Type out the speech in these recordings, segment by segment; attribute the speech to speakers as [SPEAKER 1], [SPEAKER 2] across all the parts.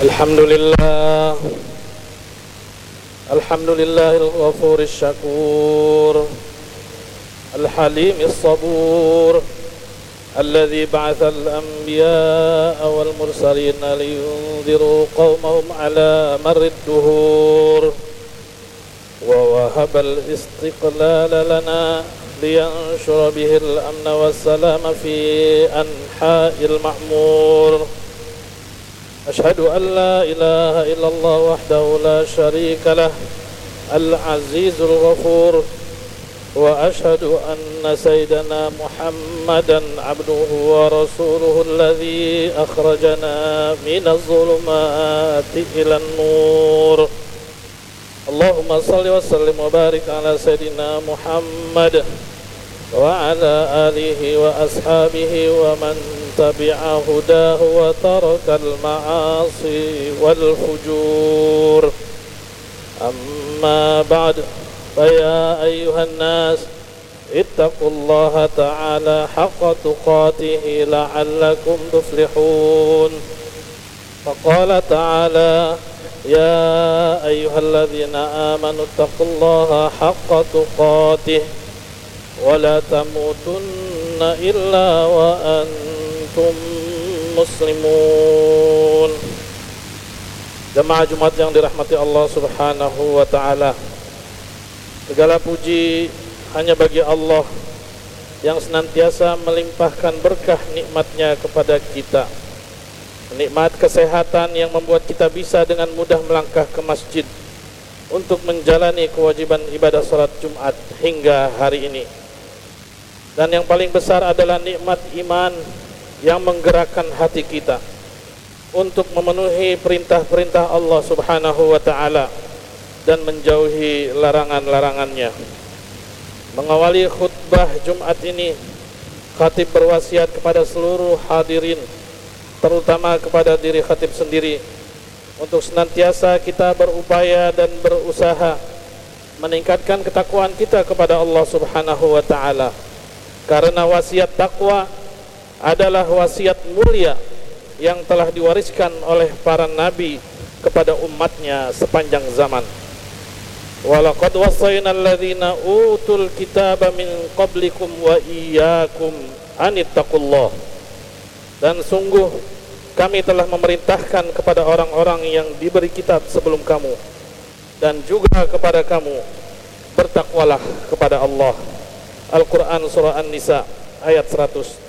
[SPEAKER 1] Alhamdulillah, Alhamdulillahil ghafuril syakur, Al-Halimis sabur, Alladzi ba'athal anbiya'a wal mursalina liyunziru qaumahum ala marrid duhur, wa wahabal istiqlala lana liyanshura bihil amna wassalama fi anha'il ma'mur. Ashhadu an la ilaha illallah wahdahu la syarika lah al-azizul ghafur, wa ashhadu anna sayyidana Muhammadan abduhu wa rasuluhu alladhi akhrajana minaz zulumati ilan nur. Allahumma salli wa sallim wa barik ala sayyidina Muhammad wa ala alihi wa ashabihi wa man tabi'a hudahu wa tarakal ma'asi wal fujur. Amma ba'd, fa ya ayyuhan nas ittaqullaha ta'ala haqqa tuqatih la'allakum tuflihun. Faqala ta'ala ya ayyuhalladzina amanu ittaqullaha haqqa tuqatih wa la tamutunna illa wa antum muslimun. Jemaah Jumat yang dirahmati Allah Subhanahu wa taala, segala puji hanya bagi Allah yang senantiasa melimpahkan berkah nikmatnya kepada kita. Nikmat kesehatan yang membuat kita bisa dengan mudah melangkah ke masjid untuk menjalani kewajiban ibadah salat Jumat hingga hari ini. Dan yang paling besar adalah nikmat iman yang menggerakkan hati kita untuk memenuhi perintah-perintah Allah Subhanahu wa ta'ala dan menjauhi larangan-larangannya. Mengawali khutbah Jumat ini, khatib berwasiat kepada seluruh hadirin, terutama kepada diri khatib sendiri, untuk senantiasa kita berupaya dan berusaha meningkatkan ketakwaan kita kepada Allah Subhanahu wa ta'ala. Karena wasiat takwa adalah wasiat mulia yang telah diwariskan oleh para nabi kepada umatnya sepanjang zaman. Walaqad wasaynal ladzina utul kitaba min qablikum wa iyyakum anittaqullah. Dan sungguh kami telah memerintahkan kepada orang-orang yang diberi kitab sebelum kamu dan juga kepada kamu, bertakwalah kepada Allah. Al-Quran Surah An-Nisa ayat 131.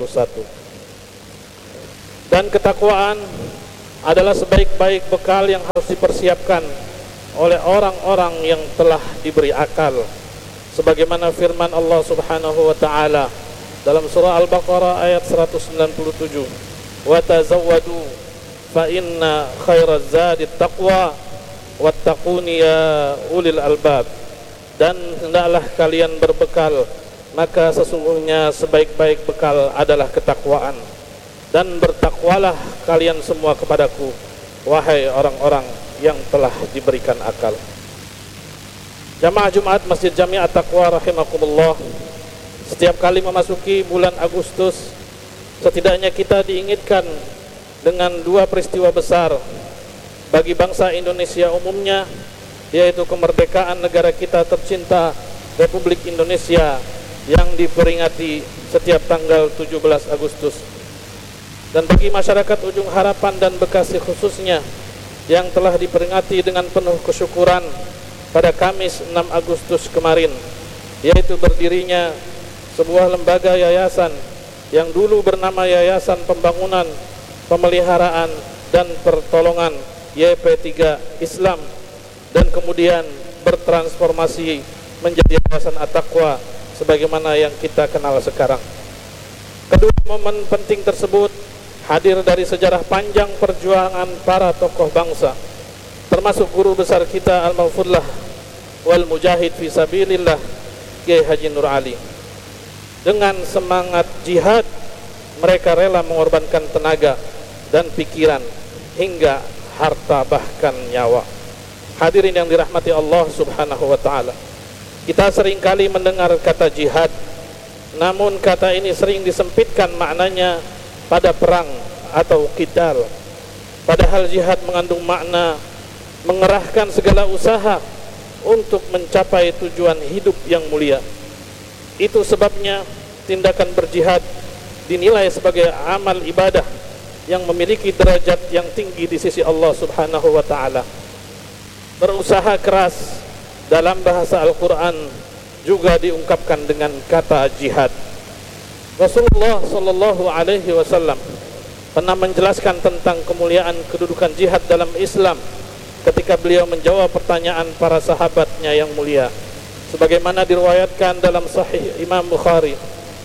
[SPEAKER 1] Dan ketakwaan adalah sebaik-baik bekal yang harus dipersiapkan oleh orang-orang yang telah diberi akal, sebagaimana firman Allah Subhanahu wa ta'ala dalam surah Al-Baqarah ayat 197, wa tazawwadu fa inna khairaz zadit taqwa wattaquni ya ulil albab. Dan hendaklah kalian berbekal, maka sesungguhnya sebaik-baik bekal adalah ketakwaan. Dan bertakwalah kalian semua kepadaku, wahai orang-orang yang telah diberikan akal. Jamaah Jumat Masjid Jami' At-Taqwa rahimakumullah, setiap kali memasuki bulan Agustus, setidaknya kita diingatkan dengan dua peristiwa besar bagi bangsa Indonesia umumnya, yaitu kemerdekaan negara kita tercinta Republik Indonesia yang diperingati setiap tanggal 17 Agustus. Dan bagi masyarakat Ujung Harapan dan Bekasi khususnya yang telah diperingati dengan penuh kesyukuran pada Kamis 6 Agustus kemarin, yaitu berdirinya sebuah lembaga yayasan yang dulu bernama Yayasan Pembangunan, Pemeliharaan dan Pertolongan YP3 Islam, dan kemudian bertransformasi menjadi Yayasan At-Taqwa sebagaimana yang kita kenal sekarang. Kedua momen penting tersebut hadir dari sejarah panjang perjuangan para tokoh bangsa, termasuk guru besar kita Al-Mahfudlah wal Mujahid fi sabilillah Kiai Haji Nur Ali. Dengan semangat jihad, mereka rela mengorbankan tenaga dan pikiran hingga harta bahkan nyawa. Hadirin yang dirahmati Allah Subhanahu wa ta'ala, kita seringkali mendengar kata jihad, namun kata ini sering disempitkan maknanya pada perang atau qital. Padahal jihad mengandung makna mengerahkan segala usaha untuk mencapai tujuan hidup yang mulia. Itu sebabnya tindakan berjihad dinilai sebagai amal ibadah yang memiliki derajat yang tinggi di sisi Allah Subhanahu wa taala. Berusaha keras dalam bahasa Al-Qur'an juga diungkapkan dengan kata jihad. Rasulullah sallallahu alaihi wasallam pernah menjelaskan tentang kemuliaan kedudukan jihad dalam Islam ketika beliau menjawab pertanyaan para sahabatnya yang mulia, sebagaimana diriwayatkan dalam Sahih Imam Bukhari.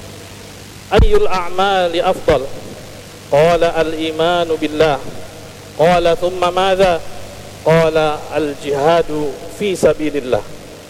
[SPEAKER 1] Ayyul a'mali afdal? Qala al-imanu billah. Qala thumma madza? Qala al-jihadu fi sabilillah.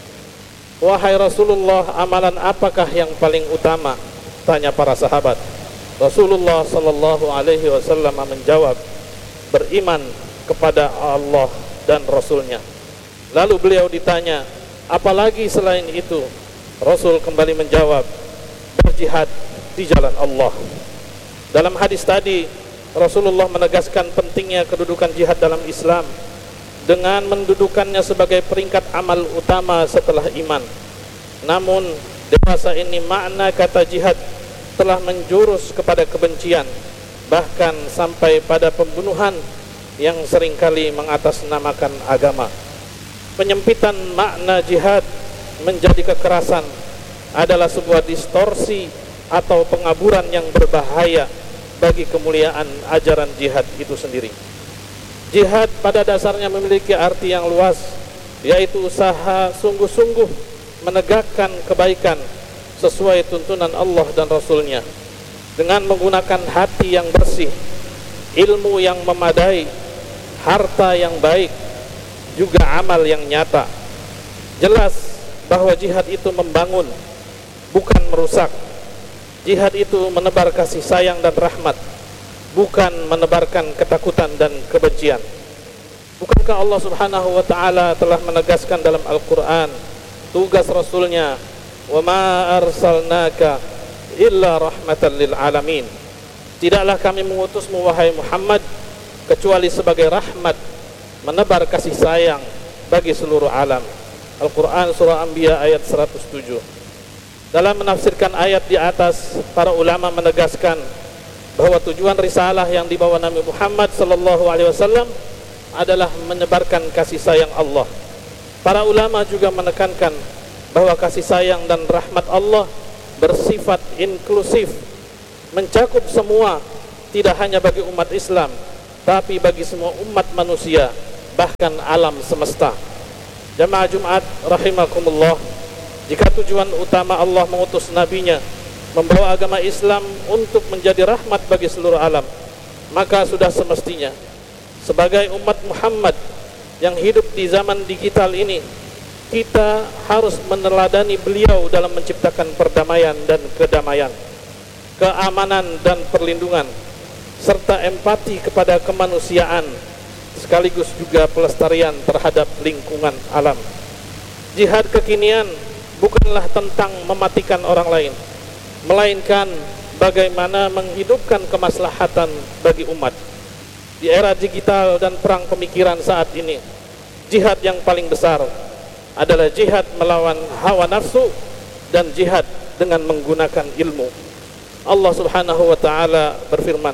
[SPEAKER 1] Wahai Rasulullah, amalan apakah yang paling utama? Tanya para sahabat. Rasulullah sallallahu alaihi wasallam menjawab, beriman kepada Allah dan Rasulnya. Lalu beliau ditanya, apalagi selain itu? Rasul kembali menjawab, berjihad di jalan Allah. Dalam hadis tadi, Rasulullah menegaskan pentingnya kedudukan jihad dalam Islam dengan mendudukannya sebagai peringkat amal utama setelah iman. Namun dewasa ini makna kata jihad telah menjurus kepada kebencian, bahkan sampai pada pembunuhan yang seringkali mengatasnamakan agama. Penyempitan makna jihad menjadi kekerasan adalah sebuah distorsi atau pengaburan yang berbahaya bagi kemuliaan ajaran jihad itu sendiri. Jihad pada dasarnya memiliki arti yang luas, yaitu usaha sungguh-sungguh menegakkan kebaikan sesuai tuntunan Allah dan Rasulnya dengan menggunakan hati yang bersih, ilmu yang memadai, harta yang baik, juga amal yang nyata. Jelas bahwa jihad itu membangun, bukan merusak. Jihad itu menebar kasih sayang dan rahmat, bukan menebarkan ketakutan dan kebencian. Bukankah Allah Subhanahu wa taala telah menegaskan dalam Al-Qur'an tugas Rasulnya, wa ma arsalnaka illa rahmatan lil alamin. Tidaklah kami mengutusmu wahai Muhammad kecuali sebagai rahmat, menebar kasih sayang bagi seluruh alam. Al-Quran Surah Anbiya ayat 107. Dalam menafsirkan ayat di atas, para ulama menegaskan bahwa tujuan risalah yang dibawa Nabi Muhammad sallallahu alaihi wasallam adalah menyebarkan kasih sayang Allah. Para ulama juga menekankan bahwa kasih sayang dan rahmat Allah bersifat inklusif, mencakup semua, tidak hanya bagi umat Islam, tapi bagi semua umat manusia, bahkan alam semesta. Jamaah Jumat rahimakumullah, jika tujuan utama Allah mengutus nabinya membawa agama Islam untuk menjadi rahmat bagi seluruh alam, maka sudah semestinya sebagai umat Muhammad yang hidup di zaman digital ini, kita harus meneladani beliau dalam menciptakan perdamaian dan kedamaian, keamanan dan perlindungan, serta empati kepada kemanusiaan, sekaligus juga pelestarian terhadap lingkungan alam. Jihad kekinian bukanlah tentang mematikan orang lain, melainkan bagaimana menghidupkan kemaslahatan bagi umat. Di era digital dan perang pemikiran saat ini, jihad yang paling besar adalah jihad melawan hawa nafsu dan jihad dengan menggunakan ilmu. Allah Subhanahu wa taala berfirman,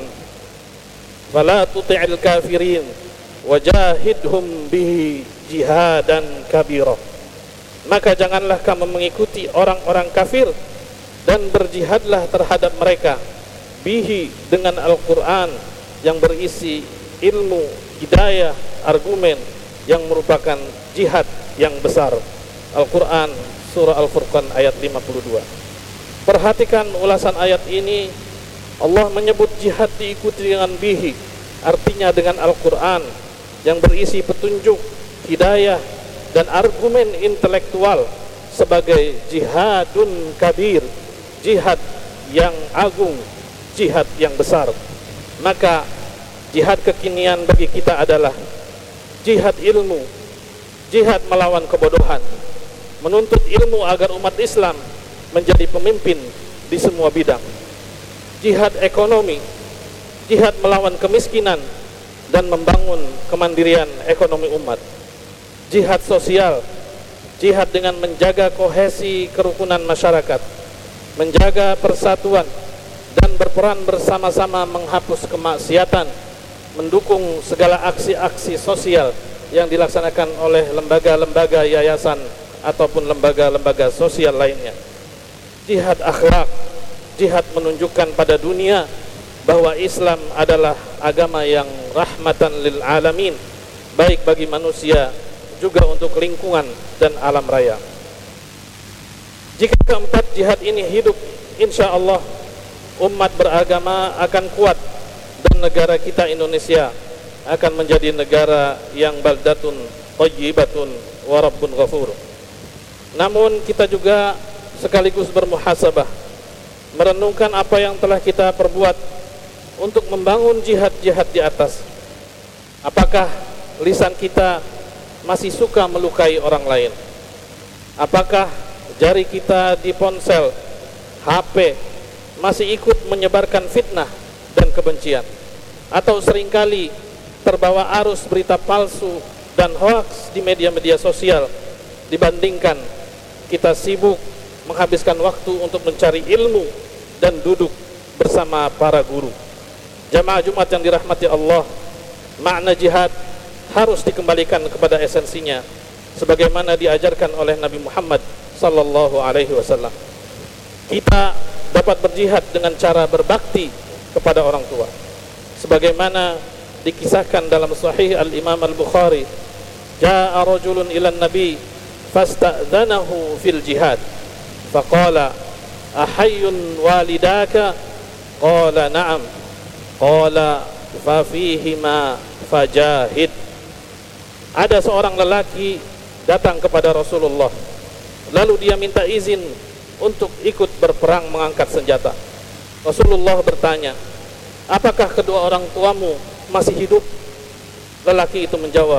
[SPEAKER 1] "Fala tuti'il kafirin wajahidhum bihi jihadan kabira." Maka janganlah kamu mengikuti orang-orang kafir dan berjihadlah terhadap mereka bihi dengan Al-Quran yang berisi ilmu, hidayah, argumen yang merupakan jihad yang besar. Al-Quran Surah Al-Furqan ayat 52. Perhatikan ulasan ayat ini. Allah menyebut jihad diikuti dengan bihi, artinya dengan Al-Quran yang berisi petunjuk, hidayah dan argumen intelektual sebagai jihadun kabir, jihad yang agung, jihad yang besar. Maka jihad kekinian bagi kita adalah jihad ilmu, jihad melawan kebodohan, menuntut ilmu agar umat Islam menjadi pemimpin di semua bidang. Jihad ekonomi, jihad melawan kemiskinan dan membangun kemandirian ekonomi umat. Jihad sosial, jihad dengan menjaga kohesi kerukunan masyarakat, menjaga persatuan, dan berperan bersama-sama menghapus kemaksiatan, mendukung segala aksi-aksi sosial yang dilaksanakan oleh lembaga-lembaga yayasan ataupun lembaga-lembaga sosial lainnya. Jihad akhlak, jihad menunjukkan pada dunia bahwa Islam adalah agama yang rahmatan lil alamin, baik bagi manusia juga untuk lingkungan dan alam raya. Jika keempat jihad ini hidup, insya Allah umat beragama akan kuat dan negara kita Indonesia akan menjadi negara yang baldatun thayyibatun wa rabbun ghafur. Namun kita juga sekaligus bermuhasabah, merenungkan apa yang telah kita perbuat untuk membangun jihad-jihad di atas. Apakah lisan kita masih suka melukai orang lain? Apakah jari kita di ponsel, HP masih ikut menyebarkan fitnah dan kebencian? Atau seringkali terbawa arus berita palsu dan hoaks di media-media sosial, dibandingkan kita sibuk menghabiskan waktu untuk mencari ilmu dan duduk bersama para guru. Jamaah Jumat yang dirahmati Allah, makna jihad harus dikembalikan kepada esensinya sebagaimana diajarkan oleh Nabi Muhammad sallallahu alaihi wasallam. Kita dapat berjihad dengan cara berbakti kepada orang tua, sebagaimana dikisahkan dalam Sahih Al-Imam Al-Bukhari, jaa rajulun ila Nabi fasta'dzanahu fil jihad faqala ahayyun walidaka qala na'am qala fa fihima fajahid. Ada seorang lelaki datang kepada Rasulullah, lalu dia minta izin untuk ikut berperang mengangkat senjata. Rasulullah bertanya, apakah kedua orang tuamu masih hidup? Lelaki itu menjawab,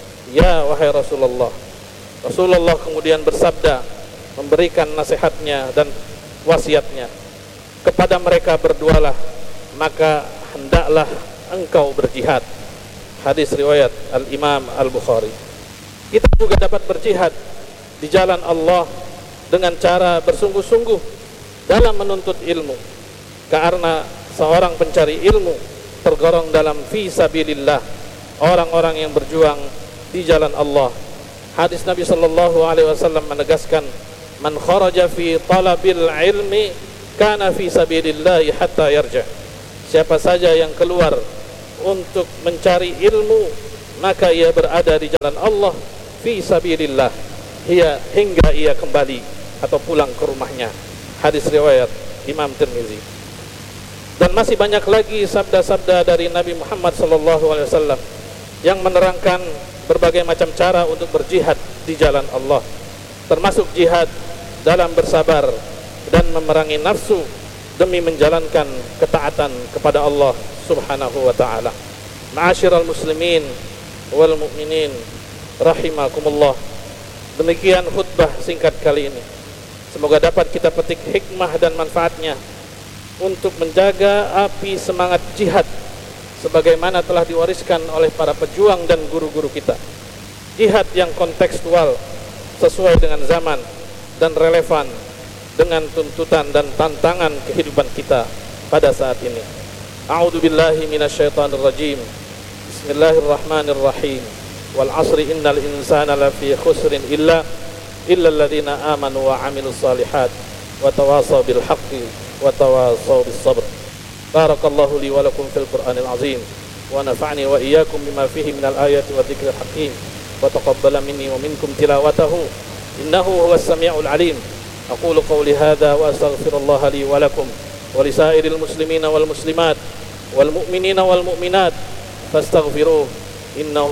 [SPEAKER 1] ya wahai Rasulullah. Rasulullah kemudian bersabda, memberikan nasihatnya dan wasiatnya, kepada mereka berdualah, maka hendaklah engkau berjihad. Hadis riwayat Al-Imam Al-Bukhari. Kita juga dapat berjihad di jalan Allah dengan cara bersungguh-sungguh dalam menuntut ilmu, karena seorang pencari ilmu tergolong dalam fi sabilillah, orang-orang yang berjuang di jalan Allah. Hadis Nabi sallallahu alaihi wasallam menegaskan, man kharaja fi talabil ilmi kana fi sabilillah hatta yarja. Siapa saja yang keluar untuk mencari ilmu, maka ia berada di jalan Allah fi sabilillah hingga ia kembali atau pulang ke rumahnya. Hadis riwayat Imam Tirmizi. Dan masih banyak lagi sabda-sabda dari Nabi Muhammad SAW yang menerangkan berbagai macam cara untuk berjihad di jalan Allah, termasuk jihad dalam bersabar dan memerangi nafsu demi menjalankan ketaatan kepada Allah Subhanahu wa ta'ala. Ma'asyiral muslimin wal mu'minin rahimakumullah. Demikian khutbah singkat kali ini. Semoga dapat kita petik hikmah dan manfaatnya untuk menjaga api semangat jihad sebagaimana telah diwariskan oleh para pejuang dan guru-guru kita. Jihad yang kontekstual, sesuai dengan zaman dan relevan dengan tuntutan dan tantangan kehidupan kita pada saat ini. A'udzu billahi minasyaitonir rajim. Bismillahirrahmanirrahim. Wal 'asri innal insana lafi khusrin illa alladziina aamanu wa 'amilus shalihat wa tawashaw bil haqqi wa tawashaw bis sabr. Barakallahu li wa lakum fil Qur'anil 'azim wa nafa'ani wa iyyakum bima fihi minal ayati wa dzikril hakim wa taqabbala minni wa minkum tilawatahu innahu huwas samiul 'alim. Aqulu qawli hadza wa astaghfirullaha li wa lakum wa lisairil muslimina wal muslimat wal mu'minina wal mu'minat fastaghfiruhu innahu